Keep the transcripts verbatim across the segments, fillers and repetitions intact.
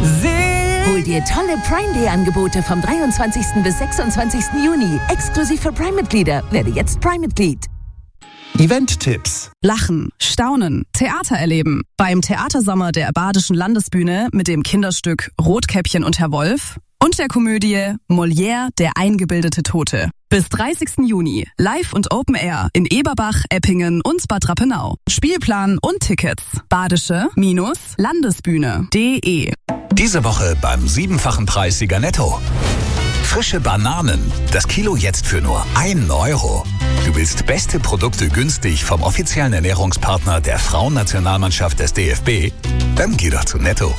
Hol dir tolle Prime Day Angebote vom dreiundzwanzigsten bis sechsundzwanzigsten Juni. Exklusiv für Prime-Mitglieder. Werde jetzt Prime-Mitglied. Event-Tipps. Lachen, staunen, Theater erleben. Beim Theatersommer der Badischen Landesbühne mit dem Kinderstück Rotkäppchen und Herr Wolf und der Komödie Molière, der eingebildete Tote. Bis dreißigsten Juni. Live und Open Air in Eberbach, Eppingen und Bad Rappenau. Spielplan und Tickets. Badische-Landesbühne punkt de. Diese Woche beim siebenfachen Preissieger Netto. Frische Bananen. Das Kilo jetzt für nur ein Euro. Du willst beste Produkte günstig vom offiziellen Ernährungspartner der Frauennationalmannschaft des D F B? Dann geh doch zu Netto.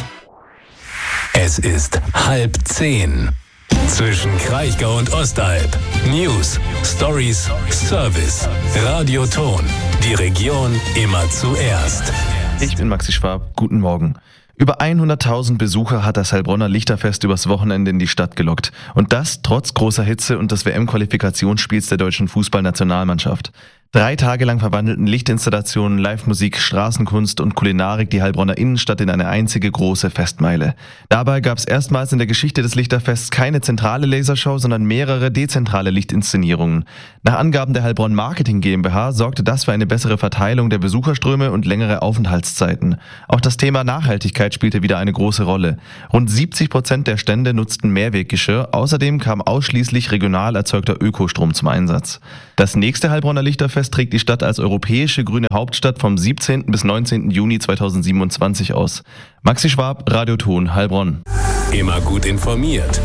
Es ist halb zehn. Zwischen Kraichgau und Ostalb. News, Stories, Service. Radioton. Die Region immer zuerst. Ich bin Maxi Schwab. Guten Morgen. Über hunderttausend Besucher hat das Heilbronner Lichterfest übers Wochenende in die Stadt gelockt. Und das trotz großer Hitze und des W M-Qualifikationsspiels der deutschen Fußballnationalmannschaft. Drei Tage lang verwandelten Lichtinstallationen, Live-Musik, Straßenkunst und Kulinarik die Heilbronner Innenstadt in eine einzige große Festmeile. Dabei gab es erstmals in der Geschichte des Lichterfests keine zentrale Lasershow, sondern mehrere dezentrale Lichtinszenierungen. Nach Angaben der Heilbronn Marketing GmbH sorgte das für eine bessere Verteilung der Besucherströme und längere Aufenthaltszeiten. Auch das Thema Nachhaltigkeit spielte wieder eine große Rolle. Rund siebzig Prozent der Stände nutzten Mehrweggeschirr, außerdem kam ausschließlich regional erzeugter Ökostrom zum Einsatz. Das nächste Heilbronner Lichterfest trägt die Stadt als europäische grüne Hauptstadt vom siebzehnten bis neunzehnten Juni zweitausendsiebenundzwanzig aus. Maxi Schwab, Radioton, Heilbronn. Immer gut informiert.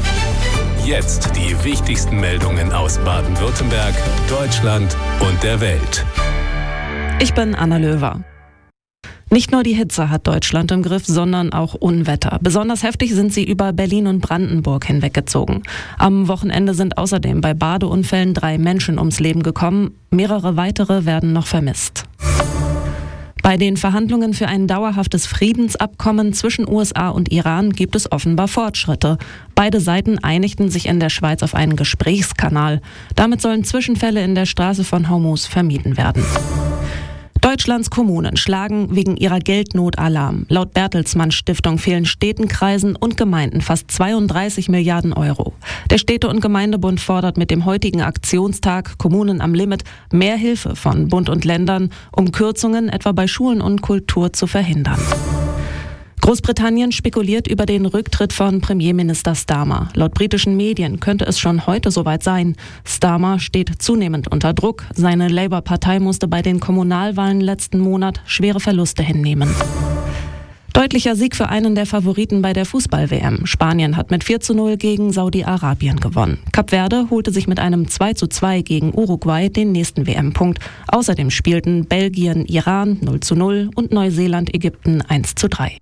Jetzt die wichtigsten Meldungen aus Baden-Württemberg, Deutschland und der Welt. Ich bin Anna Löwer. Nicht nur die Hitze hat Deutschland im Griff, sondern auch Unwetter. Besonders heftig sind sie über Berlin und Brandenburg hinweggezogen. Am Wochenende sind außerdem bei Badeunfällen drei Menschen ums Leben gekommen. Mehrere weitere werden noch vermisst. Bei den Verhandlungen für ein dauerhaftes Friedensabkommen zwischen U S A und Iran gibt es offenbar Fortschritte. Beide Seiten einigten sich in der Schweiz auf einen Gesprächskanal. Damit sollen Zwischenfälle in der Straße von Hormuz vermieden werden. Deutschlands Kommunen schlagen wegen ihrer Geldnot Alarm. Laut Bertelsmann Stiftung fehlen Städten, Kreisen und Gemeinden fast zweiunddreißig Milliarden Euro. Der Städte- und Gemeindebund fordert mit dem heutigen Aktionstag Kommunen am Limit mehr Hilfe von Bund und Ländern, um Kürzungen etwa bei Schulen und Kultur zu verhindern. Großbritannien spekuliert über den Rücktritt von Premierminister Starmer. Laut britischen Medien könnte es schon heute soweit sein. Starmer steht zunehmend unter Druck. Seine Labour-Partei musste bei den Kommunalwahlen letzten Monat schwere Verluste hinnehmen. Deutlicher Sieg für einen der Favoriten bei der Fußball-W M. Spanien hat mit vier zu null gegen Saudi-Arabien gewonnen. Kap Verde holte sich mit einem zwei zu zwei gegen Uruguay den nächsten W M-Punkt. Außerdem spielten Belgien, Iran null zu null und Neuseeland, Ägypten eins zu drei.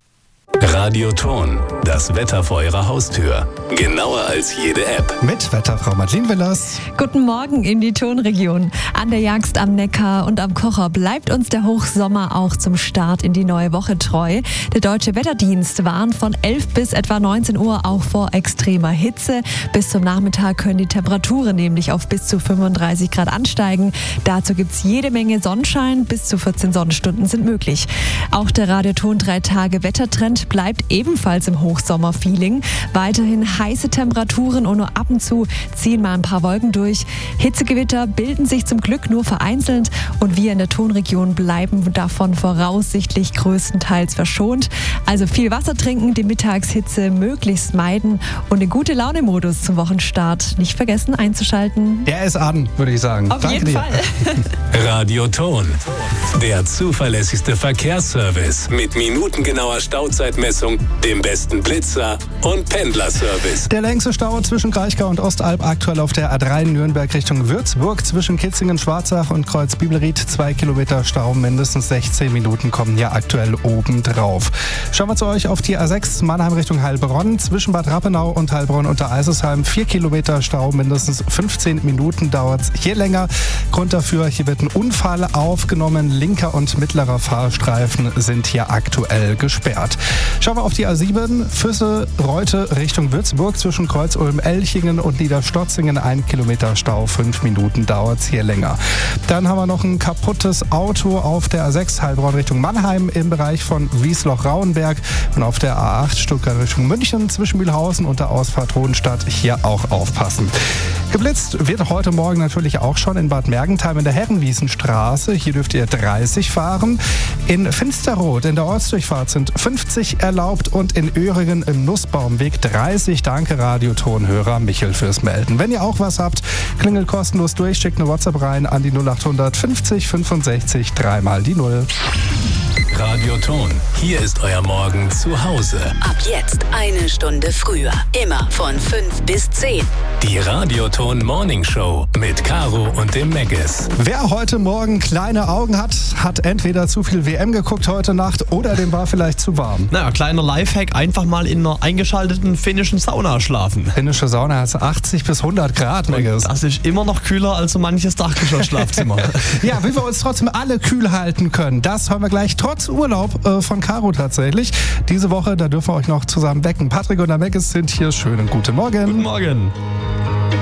Radioton, das Wetter vor Ihrer Haustür. Genauer als jede App. Mit Wetterfrau Madeleine Willers. Guten Morgen in die Tonregion. An der Jagst am Neckar und am Kocher bleibt uns der Hochsommer auch zum Start in die neue Woche treu. Der Deutsche Wetterdienst warnt von elf bis etwa neunzehn Uhr auch vor extremer Hitze. Bis zum Nachmittag können die Temperaturen nämlich auf bis zu fünfunddreißig Grad ansteigen. Dazu gibt es jede Menge Sonnenschein. Bis zu vierzehn Sonnenstunden sind möglich. Auch der Radioton drei Tage Wettertrend bleibt ebenfalls im Hochsommer-Feeling. Weiterhin heiße Temperaturen und nur ab und zu ziehen mal ein paar Wolken durch. Hitzegewitter bilden sich zum Glück nur vereinzelt und wir in der Tonregion bleiben davon voraussichtlich größtenteils verschont. Also viel Wasser trinken, die Mittagshitze möglichst meiden und den Gute-Laune-Modus zum Wochenstart nicht vergessen einzuschalten. Der ist an, würde ich sagen. Auf Danke jeden dir. Fall. Radioton, der zuverlässigste Verkehrsservice mit minutengenauer Stauzeitmessung, dem besten Blitzer und Pendlerservice. Der längste Stau zwischen Kraichgau und Ostalb aktuell auf der A drei Nürnberg Richtung Würzburg. Zwischen Kitzingen, Schwarzach und Kreuz-Bibelried zwei Kilometer Stau, mindestens sechzehn Minuten kommen hier aktuell oben drauf. Schauen wir zu euch auf die A sechs Mannheim Richtung Heilbronn. Zwischen Bad Rappenau und Heilbronn unter Eisesheim vier Kilometer Stau, mindestens fünfzehn Minuten dauert es hier länger. Grund dafür, hier wird ein Unfall aufgenommen. Linker und mittlerer Fahrstreifen sind hier aktuell gesperrt. Schauen wir auf die A sieben, Füsse, Reute Richtung Würzburg zwischen Kreuz-Ulm-Elchingen und Niederstotzingen. Ein Kilometer Stau, fünf Minuten dauert es hier länger. Dann haben wir noch ein kaputtes Auto auf der A sechs Heilbronn Richtung Mannheim im Bereich von Wiesloch-Rauenberg und auf der A acht Stuttgart Richtung München zwischen Mühlhausen und der Ausfahrt Hohenstadt. Hier auch aufpassen. Geblitzt wird heute Morgen natürlich auch schon in Bad Mergentheim in der Herrenwiesenstraße. Hier dürft ihr dreißig fahren. In Finsterroth in der Ortsdurchfahrt sind fünfzig erlaubt und in Öhringen im Nussbaumweg dreißig. Danke Radiotonhörer Michel fürs Melden. Wenn ihr auch was habt, klingelt kostenlos durch, schickt eine WhatsApp rein an die null acht hundert fünfzig fünfundsechzig dreimal die Null. Radioton, hier ist euer Morgen zu Hause. Ab jetzt eine Stunde früher. Immer von fünf bis zehn. Die Radioton Morning Show mit Caro und dem Meggis. Wer heute Morgen kleine Augen hat, hat entweder zu viel W M geguckt heute Nacht oder dem war vielleicht zu warm. Naja, kleiner Lifehack, einfach mal in einer eingeschalteten finnischen Sauna schlafen. Finnische Sauna hat achtzig bis hundert Grad, Meggis. Das ist immer noch kühler als so manches Dachgeschoss-Schlafzimmer. Ja, wie wir uns trotzdem alle kühl halten können, das hören wir gleich trotz Urlaub äh, von Caro tatsächlich. Diese Woche, da dürfen wir euch noch zusammen wecken. Patrick und der Meggis sind hier. Schönen guten Morgen. Guten Morgen.